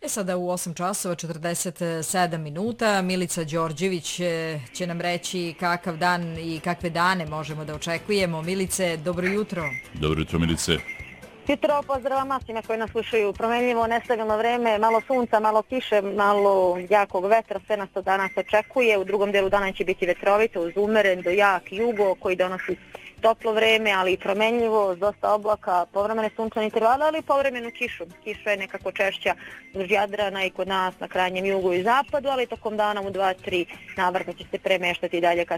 Sada u 8 časova 47 minuta Milica Đorđević će nam reći kakav dan i kakve dane možemo da očekujemo. Milice, dobro jutro. Dobro jutro, Milice. Jutro, pozdrav svima koji nas slušaju. Promenljivo, nestabilno vreme, malo sunca, malo kiše, malo jakog vetra, sve nas to danas očekuje. U drugom delu dana će biti vetrovito uz umeren do jak jugo koji donosi toplo vreme, ali i promenljivo, dosta oblaka, povremene sunčane intervale, ali i povremenu kišu. Kiša je nekako češća uz Jadrana i kod nas na krajnjem jugu i zapadu, ali tokom dana u 2-3 navrta će se premeštati dalje ka